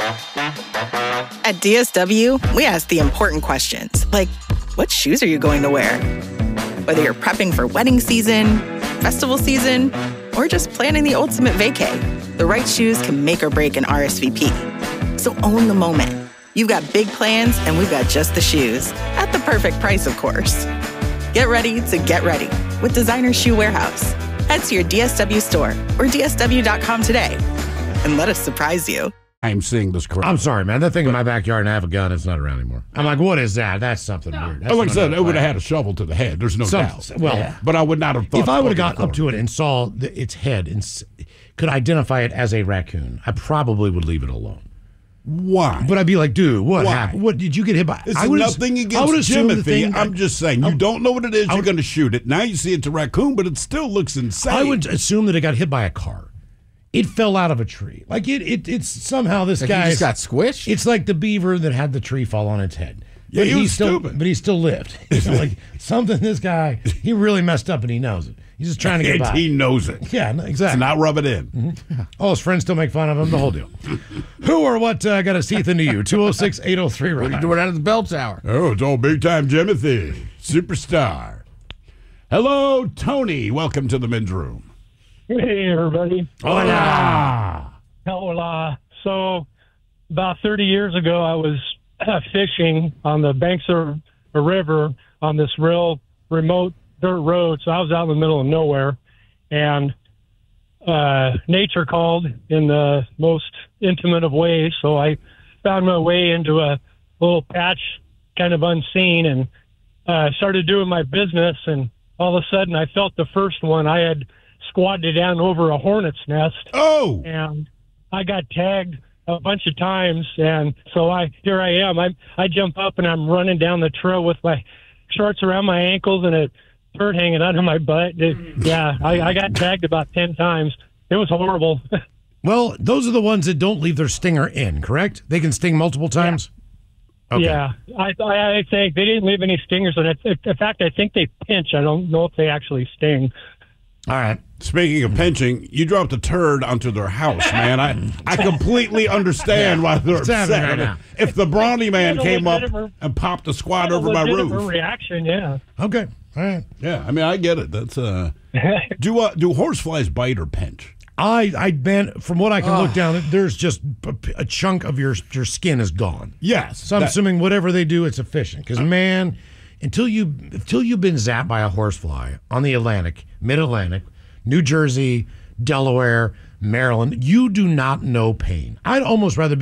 At DSW, we ask the important questions, like, what shoes are you going to wear? Whether you're prepping for wedding season, festival season, or just planning the ultimate vacay, the right shoes can make or break an RSVP. So own the moment. You've got big plans, and we've got just the shoes. At the perfect price, of course. Get ready to get ready with Designer Shoe Warehouse. Head to your DSW store or DSW.com today and let us surprise you. I'm seeing this correct. I'm sorry, man. That thing in my backyard and I have a gun. It's not around anymore. I'm like, what is that? That's something weird. That's like I said, it would have had a shovel to the head. There's no doubt. Well, but I would not have thought. If I would have got up to it and saw its head and could identify it as a raccoon, I probably would leave it alone. Why? But I'd be like, dude, what happened? What did you get hit by? It's nothing against Timothy. I'm just saying, you don't know what it is. You're going to shoot it. Now you see it's a raccoon, but it still looks insane. I would assume that it got hit by a car. It fell out of a tree. Like it's somehow this guy just got squished. It's like the beaver that had the tree fall on its head. Yeah, he was stupid. But he still lived. It's like something. This guy, he really messed up, and he knows it. He's just trying to get by. He knows it. Yeah, exactly. To not rub it in. Mm-hmm. All his friends still make fun of him. The whole deal. Who or what got his teeth into you? 206-803. What are you doing out of the bell tower? Oh, it's all big time Timothy, superstar. Hello, Tony. Welcome to the men's room. Hey, everybody. Hola. Hola. So, about 30 years ago, I was fishing on the banks of a river on this real remote dirt road. So I was out in the middle of nowhere, and nature called in the most intimate of ways. So I found my way into a little patch, kind of unseen, and started doing my business. And all of a sudden, I felt the first one. I had squatted down over a hornet's nest. Oh! And I got tagged a bunch of times, and so here I am. I jump up and I'm running down the trail with my shorts around my ankles and a turd hanging out of my butt. I got tagged about 10 times. It was horrible. Well, those are the ones that don't leave their stinger in, correct? They can sting multiple times? Yeah. Okay. Yeah, I think they didn't leave any stingers on it. In fact, I think they pinch. I don't know if they actually sting. All right. Speaking of pinching, you dropped a turd onto their house, man. I completely understand why they're upset. Right now. If the brawny man came up and popped a squat over my roof. Reaction, yeah. Okay. All right. Yeah, I mean, I get it. That's do horseflies bite or pinch? From what I can look down, there's just a chunk of your skin is gone. Yes. So I'm assuming whatever they do, it's efficient. Because, man, until you've been zapped by a horsefly on the Atlantic, Mid-Atlantic, New Jersey, Delaware, Maryland, you do not know pain. I'd almost rather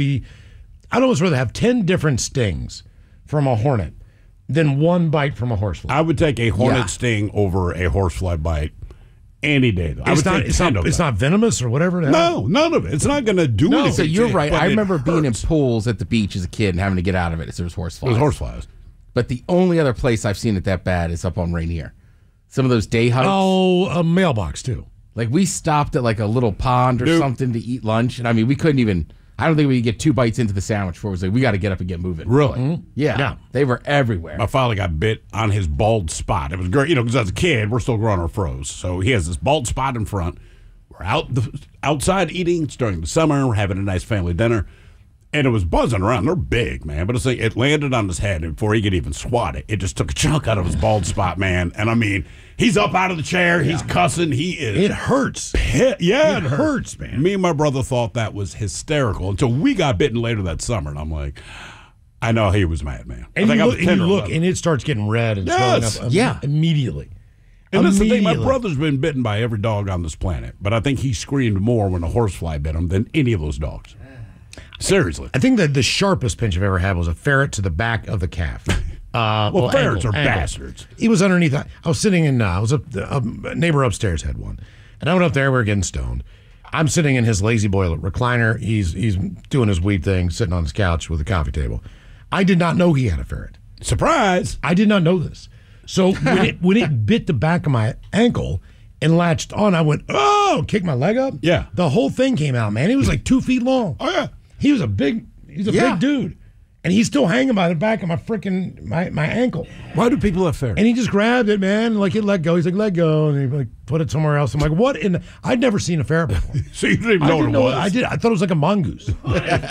have 10 different stings from a hornet than one bite from a horsefly. I would take a hornet sting over a horsefly bite any day, though. It's not venomous or whatever? No, none of it. It's not going to do anything. So you're right. I remember being in hurts. pools at the beach as a kid and having to get out of it. There was horseflies. It was horseflies. But the only other place I've seen it that bad is up on Rainier. Some of those day hikes. Oh, a mailbox, too. Like, we stopped at, like, a little pond or something to eat lunch. And, I mean, we couldn't even... I don't think we could get 2 bites into the sandwich before it was like, we got to get up and get moving. Really? Mm-hmm. Yeah. They were everywhere. My father got bit on his bald spot. It was great, because as a kid, we're still growing our froze. So he has this bald spot in front. We're outside eating. It's during the summer. We're having a nice family dinner. And it was buzzing around. They're big, man. But it landed on his head. And before he could even swat it, it just took a chunk out of his bald spot, man. And I mean, he's up out of the chair. He's cussing. He is. It hurts. Yeah, it hurts, man. Me and my brother thought that was hysterical until we got bitten later that summer. And I'm like, I know he was mad, man. And you look, and it starts getting red and swelling up immediately. And that's the thing. My brother's been bitten by every dog on this planet. But I think he screamed more when a horsefly bit him than any of those dogs. Seriously. I think that the sharpest pinch I've ever had was a ferret to the back of the calf. Ferrets are bastards. He was underneath. I was sitting in, a neighbor upstairs had one. And I went up there, we were getting stoned. I'm sitting in his lazy boy recliner. He's doing his weed thing, sitting on his couch with a coffee table. I did not know he had a ferret. Surprise. I did not know this. So when it bit the back of my ankle and latched on, I went, kicked my leg up. Yeah. The whole thing came out, man. He was like 2 feet long. Oh, yeah. He's a big dude. And he's still hanging by the back of my freaking my ankle. Why do people have ferrets? And he just grabbed it, man. Like, it let go. He's like, let go. And he like put it somewhere else. I'm like, what? I'd never seen a ferret before. So you didn't even know what it was? I did. I thought it was like a mongoose.